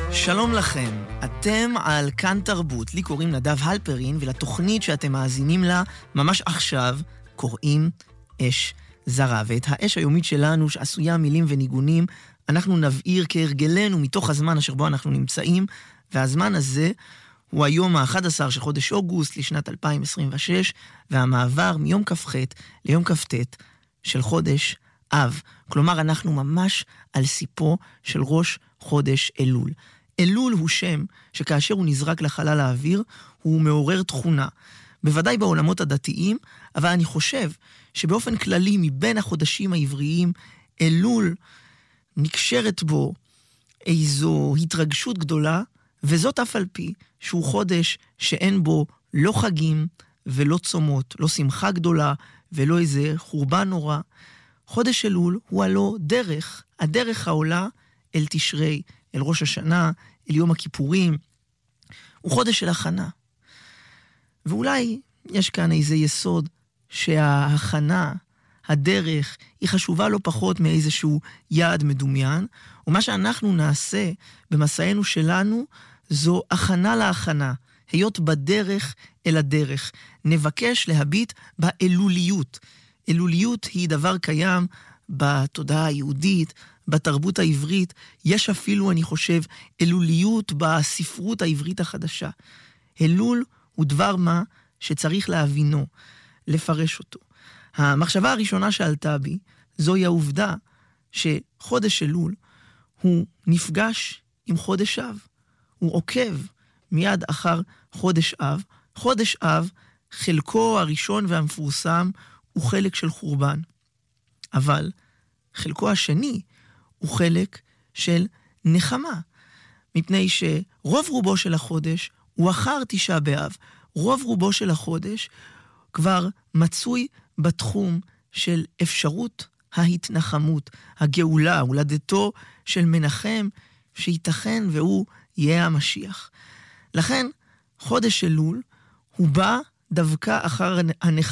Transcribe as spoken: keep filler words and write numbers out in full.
שלום לכם, אתם על כאן תרבות, לי קוראים נדב הלפרין, ולתוכנית שאתם מאזינים לה ממש עכשיו קוראים אש זרה. ואת האש היומית שלנו שעשויה מילים וניגונים, אנחנו נבעיר כהרגלנו מתוך הזמן אשר בו אנחנו נמצאים, והזמן הזה הוא היום ה-אחד עשר של חודש אוגוסט לשנת אלפיים עשרים ושש, והמעבר מיום כ"ח ליום כ"ט של חודש אב. כלומר, אנחנו ממש על סיפו של ראש חודש אלול. אלול הוא שם שכאשר הוא נזרק לחלל האוויר, הוא מעורר תכונה. בוודאי בעולמות הדתיים, אבל אני חושב שבאופן כללי מבין החודשים העבריים, אלול נקשרת בו איזו התרגשות גדולה, וזאת אף על פי שהוא חודש שאין בו לא חגים ולא צומות, לא שמחה גדולה ולא איזה חורבן נורא. חודש אלול הוא הלא דרך, הדרך העולה אל תשרי, אל ראש השנה, אל יום הכיפורים. הוא חודש של הכנה. ואולי יש כאן איזה יסוד שההכנה, הדרך, היא חשובה לא פחות מאיזשהו יעד מדומיין, ומה שאנחנו נעשה במסענו שלנו זו הכנה להכנה, היות בדרך אל הדרך. נבקש להביט באלוליות. אלוליות היא דבר קיים בתודעה היהודית, בתרבות העברית. יש אפילו, אני חושב, אלוליות בספרות העברית החדשה. אלול הוא דבר מה שצריך להבינו, לפרש אותו. המחשבה הראשונה שעלתה בי, זוהי העובדה שחודש אלול הוא נפגש עם חודש אב. הוא עוקב מיד אחר חודש אב. חודש אב, חלקו הראשון והמפורסם, הוא חלק של חורבן. אבל חלקו השני הוא חלק של נחמה. מפני שרוב רובו של החודש הוא אחר תשעה באב. רוב רובו של החודש כבר מצוי בתחום של אפשרות ההתנחמות, הגאולה, הולדתו של מנחם, שייתכן והוא יהיה המשיח. לכן חודש אלול הוא בא דווקא אחר הנחמה.